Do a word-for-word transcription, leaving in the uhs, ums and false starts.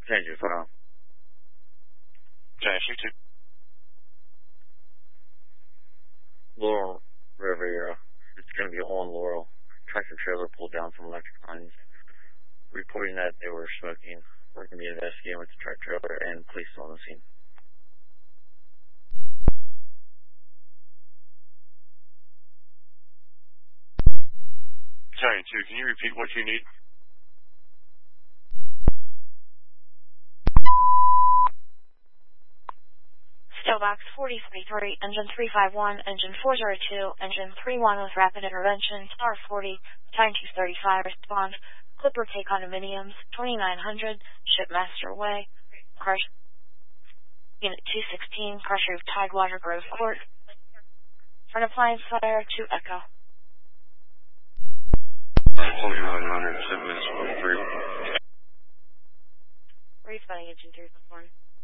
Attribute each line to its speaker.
Speaker 1: Change your phone.
Speaker 2: Change you two.
Speaker 1: Laurel Riviera. It's going to be on Laurel. Tractor trailer pulled down from electric lines, reporting that they were smoking. We're going to be investigating with the tractor trailer and police on the scene.
Speaker 2: Change two. Can you repeat what you need?
Speaker 3: Stillbox forty-three three, engine three five one, engine four zero two, engine three one with rapid intervention, star forty, time two thirty-five, respond, Clipper K Condominiums, twenty-nine hundred, Shipmaster Way, Crush, Unit two sixteen, Crush Roof Tidewater Grove Court, front appliance fire, two Echo.
Speaker 2: twenty-nine hundred, shipments forty-three.
Speaker 3: Responding engine three one one.